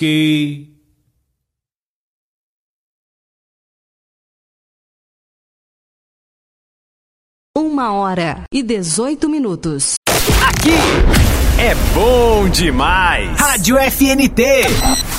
que 1h18. Aqui é bom demais. Rádio FNT